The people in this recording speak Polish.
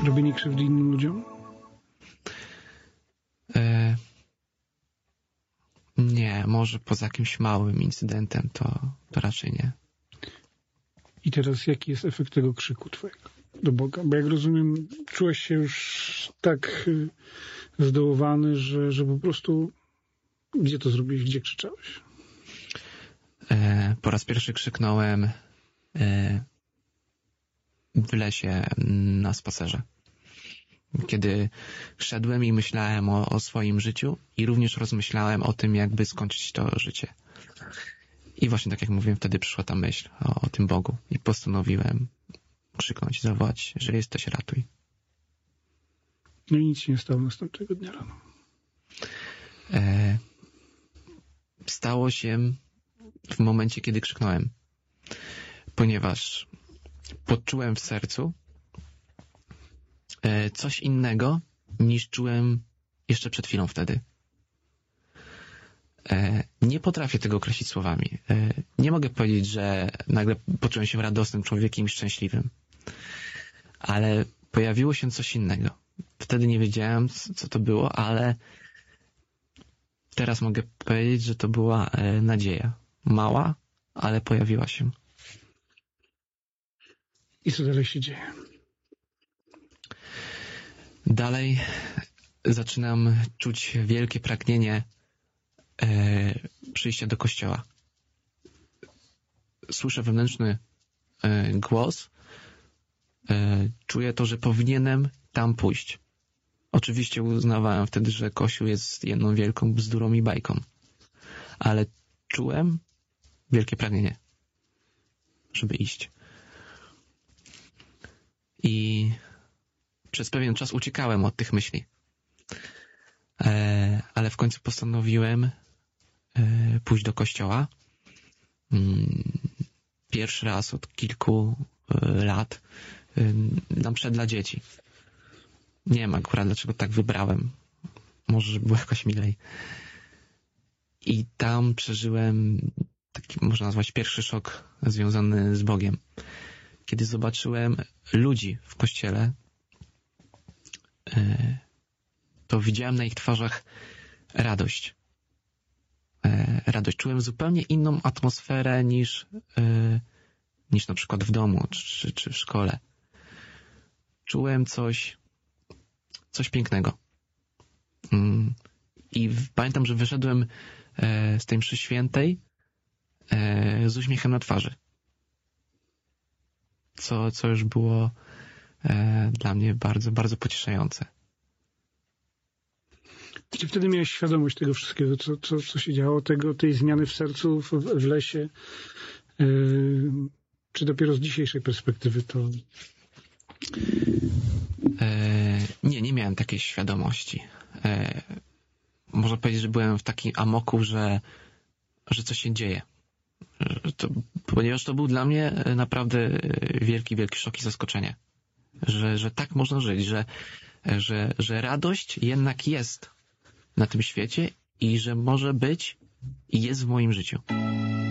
Robienie krzywdy innym ludziom? Nie, może poza jakimś małym incydentem to raczej nie. I teraz jaki jest efekt tego krzyku twojego do Boga? Bo jak rozumiem, czułeś się już tak zdołowany, że po prostu... Gdzie to zrobiłeś? Gdzie krzyczałeś? Po raz pierwszy krzyknąłem w lesie na spacerze. Kiedy szedłem i myślałem o swoim życiu i również rozmyślałem o tym, jakby skończyć to życie. I właśnie tak jak mówiłem, wtedy przyszła ta myśl o tym Bogu i postanowiłem krzyknąć, zawołać, że jesteś, ratuj. No i nic się nie stało następnego dnia rano. Stało się w momencie, kiedy krzyknąłem, ponieważ poczułem w sercu coś innego, niż czułem jeszcze przed chwilą wtedy. Nie potrafię tego określić słowami. Nie mogę powiedzieć, że nagle poczułem się radosnym człowiekiem i szczęśliwym. Ale pojawiło się coś innego. Wtedy nie wiedziałem, co to było, ale teraz mogę powiedzieć, że to była nadzieja. Mała, ale pojawiła się. I co dalej się dzieje? Dalej zaczynam czuć wielkie pragnienie przyjścia do kościoła. Słyszę wewnętrzny głos. Czuję to, że powinienem tam pójść. Oczywiście uznawałem wtedy, że Kościół jest jedną wielką bzdurą i bajką. Ale czułem wielkie pragnienie, żeby iść. I przez pewien czas uciekałem od tych myśli. Ale w końcu postanowiłem pójść do kościoła. Pierwszy raz od kilku lat na mszę dla dzieci. Nie wiem akurat dlaczego tak wybrałem. Może żeby było jakoś milej. I tam przeżyłem taki, można nazwać, pierwszy szok związany z Bogiem. Kiedy zobaczyłem ludzi w kościele, to widziałem na ich twarzach radość. Radość. Czułem zupełnie inną atmosferę niż na przykład w domu czy w szkole. Czułem coś pięknego. I pamiętam, że wyszedłem z tej mszy świętej z uśmiechem na twarzy. Co już było dla mnie bardzo, bardzo pocieszające. Czy wtedy miałeś świadomość tego wszystkiego, co się działo, tej zmiany w sercu, w lesie? Czy dopiero z dzisiejszej perspektywy to... Nie miałem takiej świadomości. Można powiedzieć, że byłem w takim amoku, że coś się dzieje. Ponieważ to był dla mnie naprawdę wielki, wielki szok i zaskoczenie. Że tak można żyć, że radość jednak jest na tym świecie i że może być i jest w moim życiu.